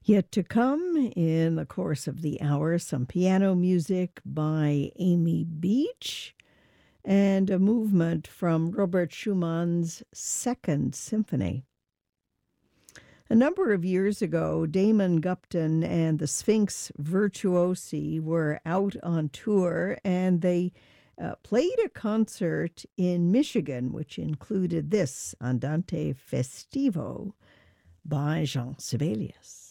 Yet to come in the course of the hour, some piano music by Amy Beach and a movement from Robert Schumann's Second Symphony. A number of years ago, Damon Gupton and the Sphinx Virtuosi were out on tour and they played a concert in Michigan, which included this Andante Festivo by Jean Sibelius.